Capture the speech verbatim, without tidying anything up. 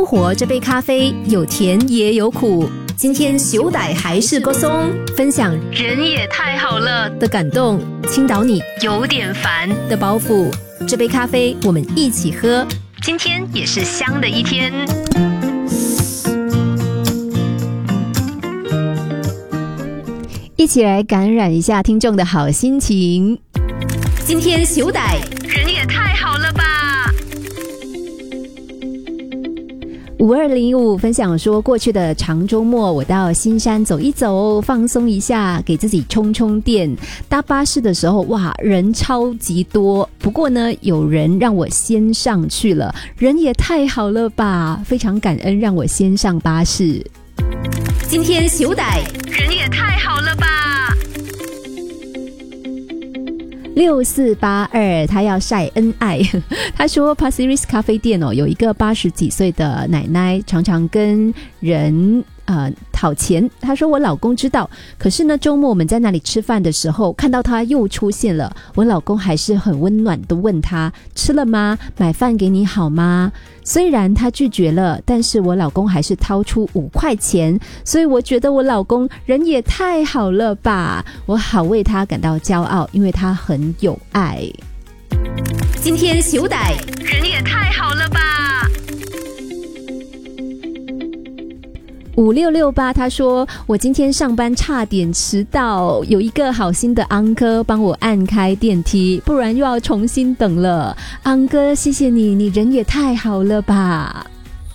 生活这杯咖啡有甜也有苦，今天熊歹还是个松，分享人也太好了的感动，倾倒你有点烦的包袱。这杯咖啡我们一起喝，今天也是香的一天。一起来感染一下听众的好心情。今天熊歹人也太好了吧。五二零五分享说，过去的长周末我到新山走一走，放松一下，给自己充充电。搭巴士的时候，哇，人超级多，不过呢有人让我先上去了，人也太好了吧，非常感恩让我先上巴士。今天熊歹人也太好了吧。六四八二他要晒恩爱，他说 Pasiris 咖啡店哦，有一个八十几岁的奶奶，常常跟人呃讨钱。他说我老公知道，可是呢周末我们在那里吃饭的时候看到他又出现了，我老公还是很温暖的问他吃了吗？买饭给你好吗？虽然他拒绝了，但是我老公还是掏出五块钱，所以我觉得我老公人也太好了吧，我好为他感到骄傲，因为他很有爱。今天熊歹人也太好了吧。五六六八他说我今天上班差点迟到，有一个好心的安哥帮我按开电梯，不然又要重新等了。安哥谢谢你，你人也太好了吧。